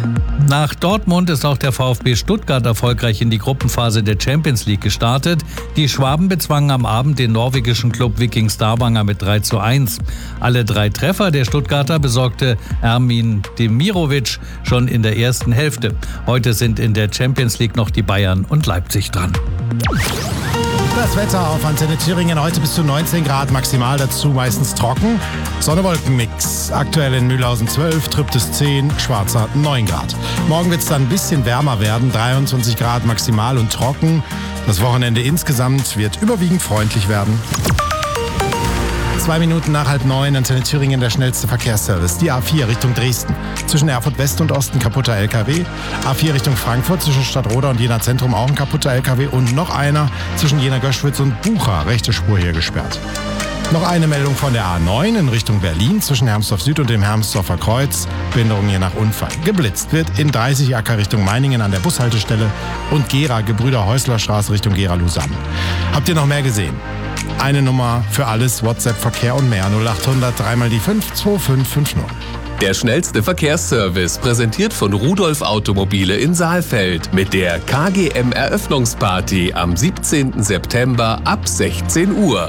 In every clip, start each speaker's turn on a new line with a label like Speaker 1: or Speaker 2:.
Speaker 1: Nach Dortmund ist auch der VfB Stuttgart erfolgreich in die Gruppenphase der Champions League gestartet. Die Schwaben bezwangen am Abend den norwegischen Club Viking Stavanger mit 3:1. Alle 3 Treffer der Stuttgarter besorgte Ermin Demirovic schon in der ersten Hälfte. Heute sind in der Champions League noch die Bayern und Leipzig dran.
Speaker 2: Das Wetter auf Antenne Thüringen, heute bis zu 19 Grad maximal, dazu meistens trocken. Sonne-Wolken-Mix, aktuell in Mühlhausen 12, Trübtes 10, Schwarzer 9 Grad. Morgen wird es dann ein bisschen wärmer werden, 23 Grad maximal und trocken. Das Wochenende insgesamt wird überwiegend freundlich werden. 2 Minuten nach 8:30, Antenne Thüringen, der schnellste Verkehrsservice. Die A4 Richtung Dresden. Zwischen Erfurt West und Osten kaputter LKW. A4 Richtung Frankfurt, zwischen Stadtroda und Jena Zentrum auch ein kaputter LKW. Und noch einer zwischen Jena Göschwitz und Bucha. Rechte Spur hier gesperrt. Noch eine Meldung von der A9 in Richtung Berlin, zwischen Hermsdorf Süd und dem Hermsdorfer Kreuz. Behinderung je nach Unfall. Geblitzt wird in 30 Acker Richtung Meiningen an der Bushaltestelle und Gera, Gebrüder-Häusler-Straße Richtung Gera-Lusanne. Habt ihr noch mehr gesehen? Eine Nummer für alles, WhatsApp, Verkehr und mehr. 0800 3 die 5 2550.
Speaker 3: Der schnellste Verkehrsservice, präsentiert von Rudolf Automobile in Saalfeld mit der KGM Eröffnungsparty am 17. September ab 16 Uhr.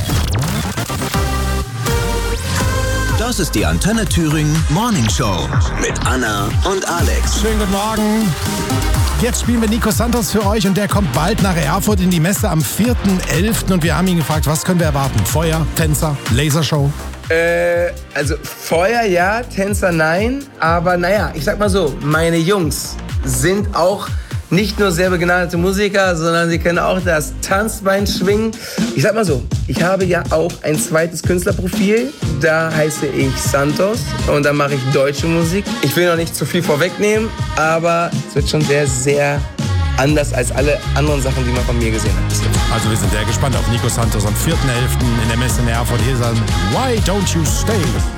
Speaker 4: Das ist die Antenne Thüringen Morning Show mit Anna und Alex.
Speaker 2: Schönen guten Morgen. Jetzt spielen wir Nico Santos für euch und der kommt bald nach Erfurt in die Messe am 4.11. Und wir haben ihn gefragt, was können wir erwarten? Feuer, Tänzer, Lasershow?
Speaker 5: Also Feuer ja, Tänzer nein. Aber naja, ich sag mal so, meine Jungs sind auch nicht nur sehr begnadete Musiker, sondern sie können auch das Tanzbein schwingen. Ich sag mal so, ich habe ja auch ein zweites Künstlerprofil. Da heiße ich Santos und da mache ich deutsche Musik. Ich will noch nicht zu viel vorwegnehmen, aber es wird schon sehr, sehr anders als alle anderen Sachen, die man von mir gesehen hat.
Speaker 2: Also wir sind sehr gespannt auf Nico Santos am 4.11. in der Messe in Erfurt. Hier ist Why Don't You Stay?